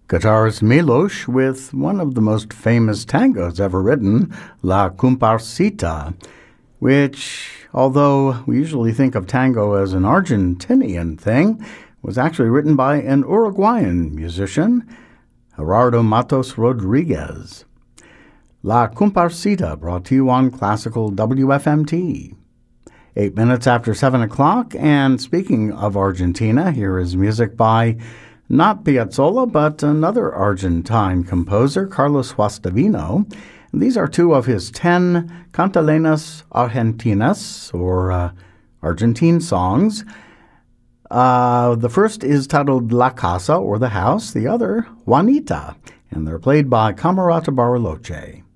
Guitarist Milos with one of the most famous tangos ever written, La Comparsita, which, although we usually think of tango as an Argentinian thing, was actually written by an Uruguayan musician, Gerardo Matos Rodriguez. La Comparsita, brought to you on Classical WFMT. 8 minutes after 7 o'clock, and speaking of Argentina, here is music by not Piazzolla, but another Argentine composer, Carlos Guastavino. These are two of his 10 Cantilenas Argentinas, or Argentine songs. The first is titled La Casa, or the House, the other, Juanita, and they're played by Camerata Bariloche.